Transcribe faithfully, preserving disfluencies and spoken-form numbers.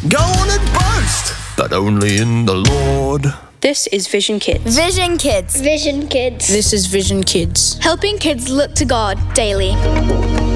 Go on and boast, but only in the Lord. This is Vision Kids. Vision Kids. Vision Kids. This is Vision Kids. Helping kids look to God daily.